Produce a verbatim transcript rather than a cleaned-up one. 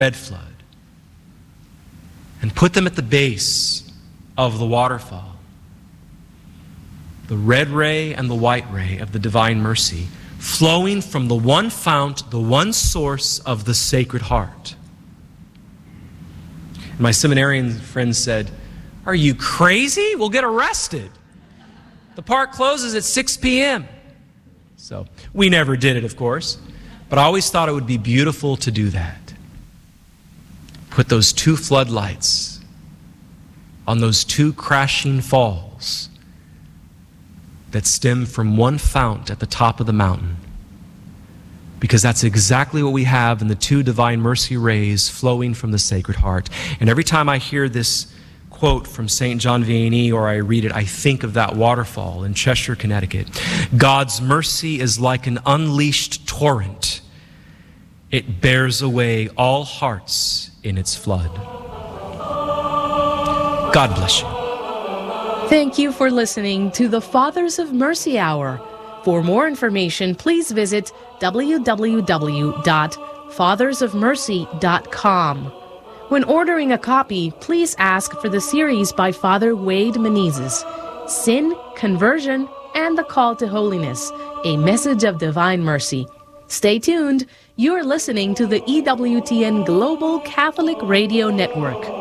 red flood and put them at the base of the waterfall, the red ray and the white ray of the divine mercy, flowing from the one fount, the one source of the Sacred Heart. And my seminarian friend said, "Are you crazy? We'll get arrested. The park closes at six p.m. So we never did it, of course, but I always thought it would be beautiful to do that. Put those two floodlights on those two crashing falls that stem from one fount at the top of the mountain, because that's exactly what we have in the two divine mercy rays flowing from the Sacred Heart. And every time I hear this quote from Saint John Vianney or I read it, I think of that waterfall in Cheshire, Connecticut. God's mercy is like an unleashed torrent. It bears away all hearts in its flood." God bless you. Thank you for listening to the Fathers of Mercy Hour. For more information, please visit w w w dot fathers of mercy dot com. When ordering a copy, please ask for the series by Father Wade Menezes, Sin, Conversion, and the Call to Holiness, a message of divine mercy. Stay tuned. You're listening to the E W T N Global Catholic Radio Network.